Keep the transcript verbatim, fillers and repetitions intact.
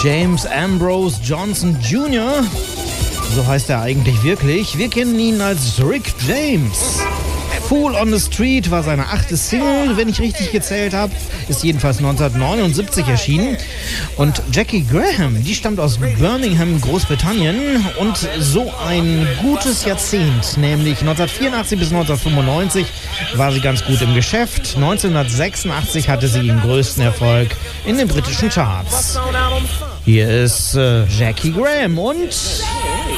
James Ambrose Johnson Junior So heißt er eigentlich wirklich. Wir kennen ihn als Rick James. Fool on the Street war seine achte Single, wenn ich richtig gezählt habe. Ist jedenfalls neunzehnhundertneunundsiebzig erschienen. Und Jackie Graham, die stammt aus Birmingham, Großbritannien. Und so ein gutes Jahrzehnt, nämlich neunzehnhundertvierundachtzig bis neunzehnhundertfünfundneunzig, war sie ganz gut im Geschäft. neunzehnhundertsechsundachtzig hatte sie ihren größten Erfolg in den britischen Charts. Hier ist äh, Jackie Graham und...